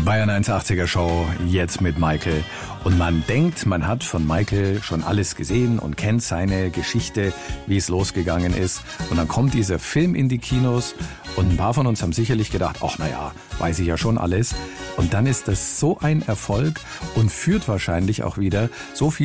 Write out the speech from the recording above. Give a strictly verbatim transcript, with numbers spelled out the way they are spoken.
Bayern hundertachtziger Show, jetzt mit Michael. Und man denkt, man hat von Michael schon alles gesehen und kennt seine Geschichte, wie es losgegangen ist. Und dann kommt dieser Film in die Kinos und ein paar von uns haben sicherlich gedacht, ach naja, weiß ich ja schon alles. Und dann ist das so ein Erfolg und führt wahrscheinlich auch wieder so viel